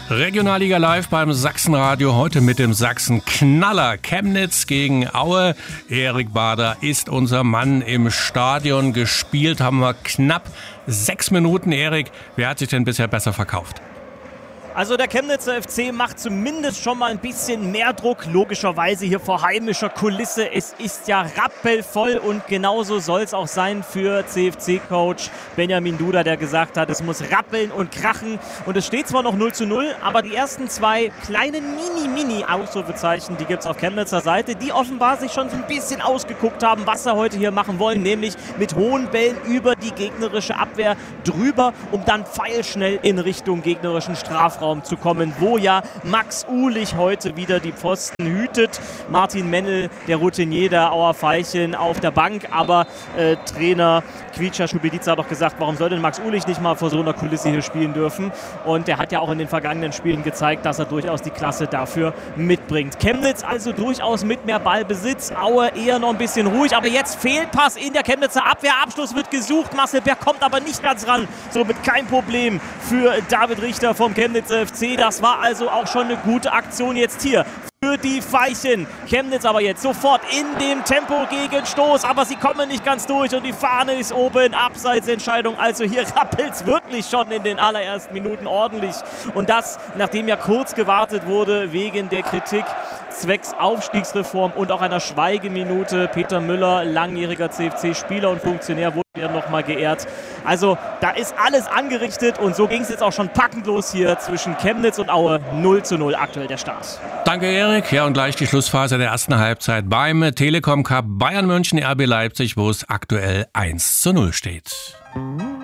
Regionalliga Live beim Sachsenradio, heute mit dem Sachsen-Knaller Chemnitz gegen Aue. Erik Bader ist unser Mann im Stadion. Gespielt haben wir knapp 6 Minuten. Erik, wer hat sich denn bisher besser verkauft? Also der Chemnitzer FC macht zumindest schon mal ein bisschen mehr Druck, logischerweise hier vor heimischer Kulisse. Es ist ja rappelvoll und genauso soll es auch sein für CFC-Coach Benjamin Duda, der gesagt hat, es muss rappeln und krachen. Und es steht zwar noch 0:0, aber die ersten 2 kleinen Mini-Ausrufezeichen, die gibt es auf Chemnitzer Seite, die offenbar sich schon so ein bisschen ausgeguckt haben, was sie heute hier machen wollen, nämlich mit hohen Bällen über die gegnerische Abwehr drüber, um dann pfeilschnell in Richtung gegnerischen Strafraum zu kommen, wo ja Max Uhlich heute wieder die Pfosten hütet. Martin Mennel, der Routinier der Auer Veilchen, auf der Bank, aber Trainer Kvicha Šubedica hat doch gesagt, warum soll denn Max Uhlich nicht mal vor so einer Kulisse hier spielen dürfen? Und er hat ja auch in den vergangenen Spielen gezeigt, dass er durchaus die Klasse dafür mitbringt. Chemnitz also durchaus mit mehr Ballbesitz, Aue eher noch ein bisschen ruhig, aber jetzt Fehlpass in der Chemnitzer Abwehr, Abschluss wird gesucht, Marcel Berg kommt aber nicht ganz ran, somit kein Problem für David Richter vom Chemnitzer FC. Das war also auch schon eine gute Aktion jetzt hier für die Veilchen. Chemnitz aber jetzt sofort in dem Tempo gegen Stoß, aber sie kommen nicht ganz durch und die Fahne ist oben. Abseitsentscheidung, also hier rappelt es wirklich schon in den allerersten Minuten ordentlich. Und das, nachdem ja kurz gewartet wurde wegen der Kritik zwecks Aufstiegsreform und auch einer Schweigeminute. Peter Müller, langjähriger CFC-Spieler und Funktionär, wurde ja nochmal geehrt. Also da ist alles angerichtet und so ging es jetzt auch schon packend los hier zwischen Chemnitz und Aue. 0:0 aktuell der Start. Danke, Erik. Ja, und gleich die Schlussphase der ersten Halbzeit beim Telekom Cup Bayern München RB Leipzig, wo es aktuell 1:0 steht.